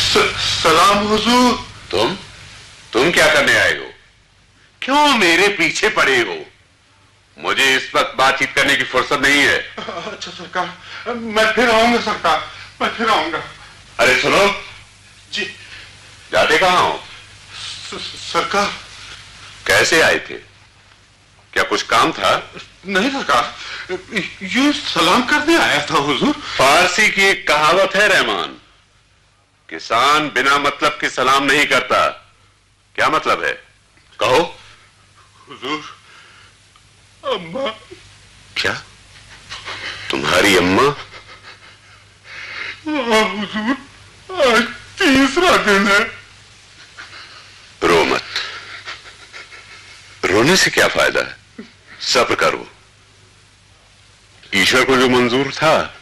सलाम हुजूर। तुम क्या करने आए हो? क्यों मेरे पीछे पड़े हो? मुझे इस वक्त बातचीत करने की फुर्सत नहीं है। अच्छा सरकार, मैं फिर आऊंगा सरकार, मैं फिर आऊंगा। अरे सुनो जी। जाते कहां हो? सरकार। कैसे आए थे? क्या कुछ काम था? नहीं सरकार, यूं सलाम करने आया था हुजूर। फारसी की एक कहावत है रहमान, किसान बिना मतलब के सलाम नहीं करता। क्या मतलब है? कहो। हुजूर, अम्मा। क्या? तुम्हारी अम्मा? हुजूर, आज तीसरा दिन है। रो मत। रोने से क्या फायदा है? सब्र करो। ईश्वर को जो मंजूर था